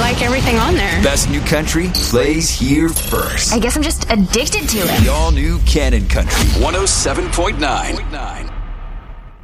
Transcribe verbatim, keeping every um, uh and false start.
like everything on there. Best new country plays here first. I guess I'm just addicted to it. The all-new Canon Country. one oh seven point nine.